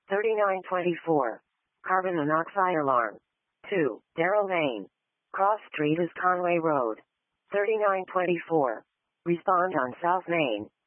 3924. Carbon monoxide alarm. 2. Darrell Lane. Cross Street is Conway Road. 3924. Respond on South Main.